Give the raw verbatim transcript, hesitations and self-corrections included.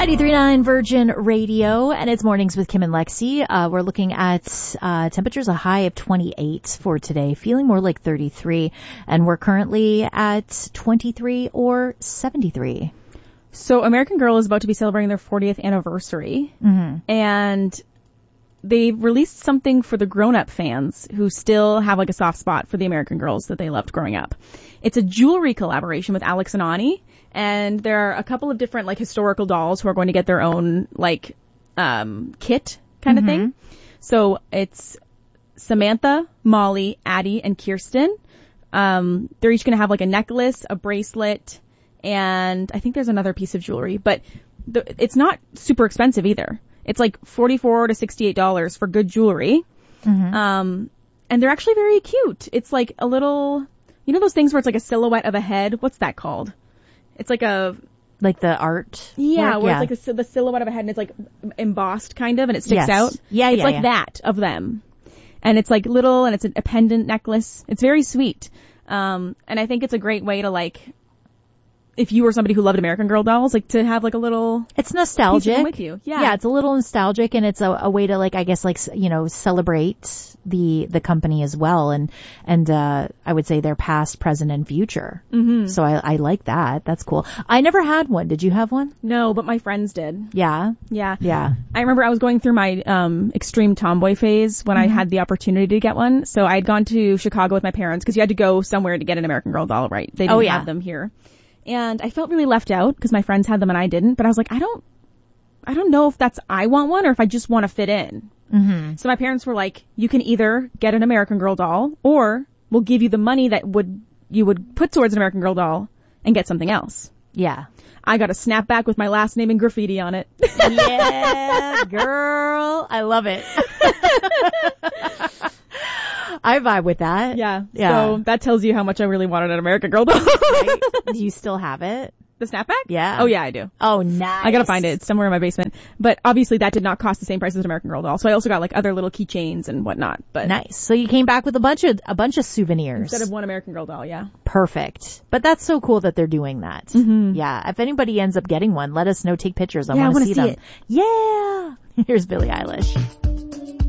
ninety-three point nine Virgin Radio, and it's Mornings with Kim and Lexi. Uh, we're looking at uh, temperatures a high of twenty-eight for today, feeling more like thirty-three, and we're currently at twenty-three or seventy-three. So American Girl is about to be celebrating their fortieth anniversary, mm-hmm. and they've released something for the grown-up fans who still have like a soft spot for the American Girls that they loved growing up. It's a jewelry collaboration with Alex and Ani. And there are a couple of different, like, historical dolls who are going to get their own, like, um, kit kind mm-hmm. of thing. So it's Samantha, Molly, Addie, and Kirsten. Um, they're each going to have, like, a necklace, a bracelet, and I think there's another piece of jewelry. But the, it's not super expensive either. It's, like, forty-four to sixty-eight dollars for good jewelry. Mm-hmm. Um, and they're actually very cute. It's, like, a little, you know those things where it's, like, a silhouette of a head? What's that called? It's like a... Like the art? Yeah, work? where yeah. it's like a, the silhouette of a head and it's like embossed kind of and it sticks yes. out. Yeah, It's yeah, like yeah. that of them. And it's like little and it's a, a pendant necklace. It's very sweet. Um, and I think it's a great way to like, if you were somebody who loved American Girl dolls, like to have like a little... It's nostalgic. Piece of them with you. Yeah. Yeah, it's a little nostalgic and it's a, a way to like, I guess like, you know, celebrate the, the company as well. And, and, uh, I would say their past, present, and future. Mm-hmm. So I, I like that. That's cool. I never had one. Did you have one? No, but my friends did. Yeah. Yeah. Yeah. I remember I was going through my, um, extreme tomboy phase when mm-hmm. I had the opportunity to get one. So I'd gone to Chicago with my parents because you had to go somewhere to get an American Girl doll, right? They didn't oh, yeah. have them here. And I felt really left out because my friends had them and I didn't. But I was like, I don't, I don't know if that's I want one or if I just want to fit in. Mm-hmm. So my parents were like, you can either get an American Girl doll or we'll give you the money that would you would put towards an American Girl doll and get something else. Yeah. I got a snapback with my last name and graffiti on it. Yeah, girl. I love it. I vibe with that. Yeah. Yeah. So that tells you how much I really wanted an American Girl doll. Right? Do you still have it? The snapback? Yeah. Oh yeah, I do. Oh, nice. I gotta find it. It's somewhere in my basement. But obviously that did not cost the same price as an American Girl doll. So I also got like other little keychains and whatnot. But nice. So you came back with a bunch of, a bunch of souvenirs. Instead of one American Girl doll, yeah. Perfect. But that's so cool that they're doing that. Mm-hmm. Yeah. If anybody ends up getting one, let us know. Take pictures. I yeah, want to see, see them. it. Yeah. Here's Billie Eilish.